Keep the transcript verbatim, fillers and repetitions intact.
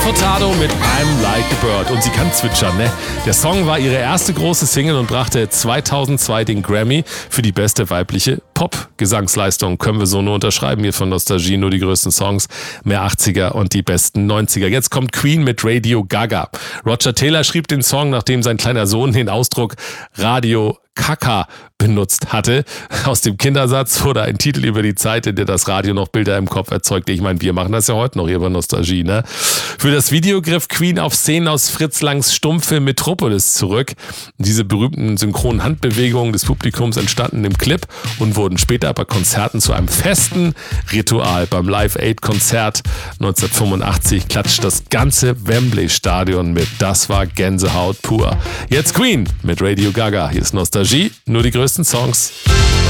Furtado mit I'm Like a Bird. Und sie kann zwitschern, ne? Der Song war ihre erste große Single und brachte zweitausendzwei den Grammy für die beste weibliche Pop-Gesangsleistung. Können wir so nur unterschreiben hier von Nostalgie. Nur die größten Songs, mehr achtziger und die besten neunziger. Jetzt kommt Queen mit Radio Gaga. Roger Taylor schrieb den Song, nachdem sein kleiner Sohn den Ausdruck Radio Kaka benutzt hatte. Aus dem Kindersatz wurde ein Titel über die Zeit, in der das Radio noch Bilder im Kopf erzeugte. Ich meine, wir machen das ja heute noch hier bei Nostalgie, ne? Für das Video griff Queen auf Szenen aus Fritz Langs Stummfilm Metropolis zurück. Diese berühmten synchronen Handbewegungen des Publikums entstanden im Clip und wurden später bei Konzerten zu einem festen Ritual. Beim Live Aid Konzert neunzehnhundertfünfundachtzig klatscht das ganze Wembley-Stadion mit. Das war Gänsehaut pur. Jetzt Queen mit Radio Gaga. Hier ist Nostalgie, nur die größten Songs.